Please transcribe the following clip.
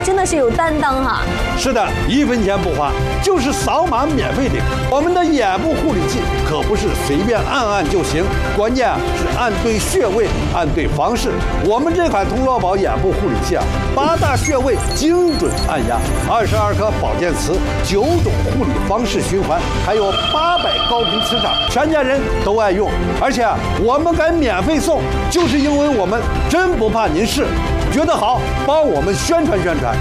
真的是有担当哈。 是的，1分钱不花，就是扫码免费领。我们的眼部护理器可不是随便按就行，关键是按对穴位，按对方式。我们这款童乐宝眼部护理器8大穴位精准按压，22颗保健词，9种护理方式循环，还有800高频磁场，全家人都爱用。而且我们敢免费送，就是因为我们真不怕您试，觉得好，帮我们宣传宣传。